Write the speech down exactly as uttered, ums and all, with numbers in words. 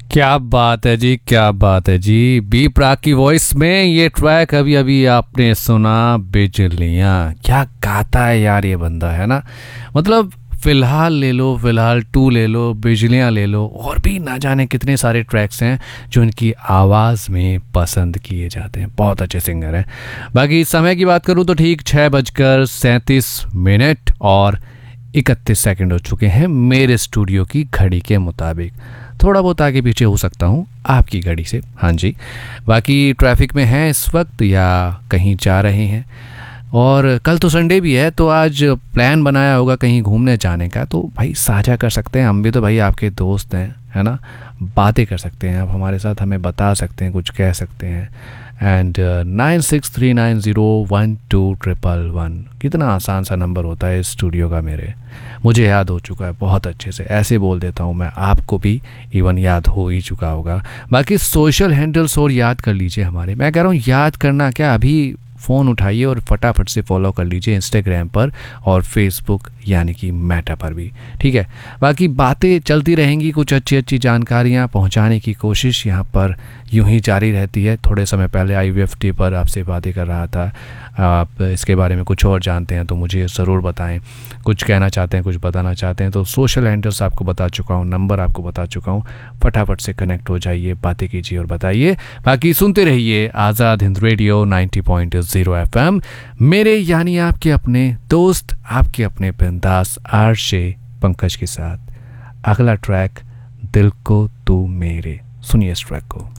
क्या बात है जी, क्या बात है जी। बी प्राक की वॉइस में ये ट्रैक अभी अभी आपने सुना, बिजलियाँ। क्या गाता है यार ये बंदा, है ना। मतलब फ़िलहाल ले लो, फ़िलहाल टू ले लो, बिजलियाँ ले लो, और भी ना जाने कितने सारे ट्रैक्स हैं जो इनकी आवाज़ में पसंद किए जाते हैं। बहुत अच्छे सिंगर हैं। बाकी समय की बात करूँ तो ठीक छः बजकर सैंतीस मिनट और इकतीस सेकंड हो चुके हैं मेरे स्टूडियो की घड़ी के मुताबिक। थोड़ा बहुत आगे पीछे हो सकता हूँ आपकी घड़ी से, हाँ जी। बाकी ट्रैफिक में हैं इस वक्त या कहीं जा रहे हैं, और कल तो संडे भी है, तो आज प्लान बनाया होगा कहीं घूमने जाने का, तो भाई साझा कर सकते हैं। हम भी तो भाई आपके दोस्त हैं, है ना। बातें कर सकते हैं आप हमारे साथ, हमें बता सकते हैं, कुछ कह सकते हैं। And nine six three nine zero one two triple one, कितना आसान सा नंबर होता है इस स्टूडियो का। मेरे मुझे याद हो चुका है बहुत अच्छे से, ऐसे बोल देता हूँ मैं, आपको भी इवन याद हो ही चुका होगा। बाकी सोशल हैंडल्स और याद कर लीजिए हमारे। मैं कह रहा हूँ याद करना क्या, अभी फ़ोन उठाइए और फटाफट से फॉलो कर लीजिए इंस्टाग्राम पर और फेसबुक यानी कि मेटा पर भी, ठीक है। बाकी बातें चलती रहेंगी, कुछ अच्छी अच्छी जानकारियाँ पहुँचाने की कोशिश यहाँ पर यूं ही जारी रहती है। थोड़े समय पहले आई वी एफ टी पर आपसे बातें कर रहा था। आप इसके बारे में कुछ और जानते हैं तो मुझे ज़रूर बताएं। कुछ कहना चाहते हैं, कुछ बताना चाहते हैं तो सोशल हैंडल्स आपको बता चुका हूँ, नंबर आपको बता चुका हूँ। फटाफट से कनेक्ट हो जाइए, बातें कीजिए और बताइए। बाकी सुनते रहिए Azad Hind radio ninety point zero F M, मेरे यानी आपके अपने दोस्त, आपके अपने बिंदास आरजे पंकज के साथ। अगला ट्रैक दिल को तू मेरे, सुनिए इस ट्रैक को।